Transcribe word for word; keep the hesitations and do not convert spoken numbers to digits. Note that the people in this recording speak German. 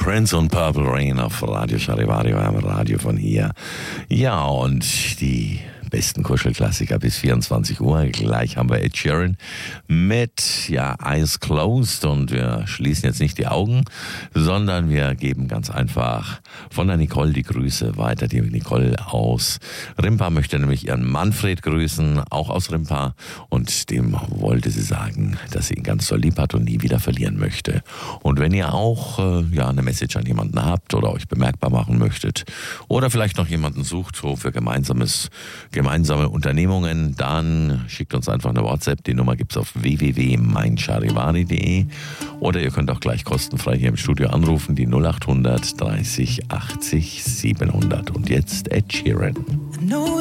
Prince und Purple Rain auf Radio Charivari, am Radio von hier. Ja, und die besten Kuschelklassiker bis vierundzwanzig Uhr. Gleich haben wir Ed Sheeran mit ja, Eyes Closed, und wir schließen jetzt nicht die Augen, sondern wir geben ganz einfach von der Nicole die Grüße weiter. Die Nicole aus Rimpa möchte nämlich ihren Manfred grüßen, auch aus Rimpa, und dem wollte sie sagen, dass sie ihn ganz doll lieb hat und nie wieder verlieren möchte. Und wenn ihr auch äh, ja, eine Message an jemanden habt oder euch bemerkbar machen möchtet oder vielleicht noch jemanden sucht, so für gemeinsames gemeinsame Unternehmungen, dann schickt uns einfach eine WhatsApp. Die Nummer gibt's auf w w w punkt mein charivari punkt de oder ihr könnt auch gleich kostenfrei hier im Studio anrufen, die null acht hundert dreißig achtzig siebenhundert. Und jetzt Ed Sheeran.